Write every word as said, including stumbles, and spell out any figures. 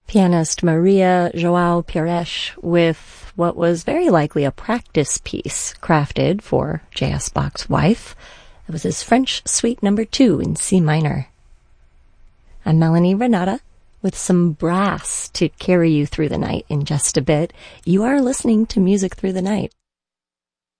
Pianist Maria João Pires with what was very likely a practice piece crafted for J S. Bach's wife. It was his French Suite Number Two in C minor. I'm Melanie Renata with some brass to carry you through the night in just a bit. You are listening to Music Through the Night.